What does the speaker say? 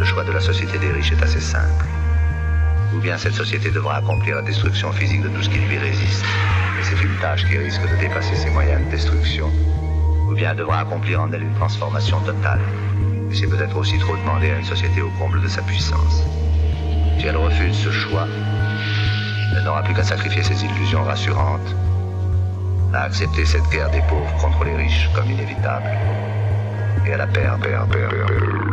choix de la société des riches est assez simple. Ou bien cette société devra accomplir la destruction physique de tout ce qui lui résiste, et c'est une tâche qui risque de dépasser ses moyens de destruction. Ou bien elle devra accomplir en elle une transformation totale, et c'est peut-être aussi trop demander à une société au comble de sa puissance. Si elle refuse ce choix, elle n'aura plus qu'à sacrifier ses illusions rassurantes, à accepter cette guerre des pauvres contre les riches comme inévitable, et à la perdre.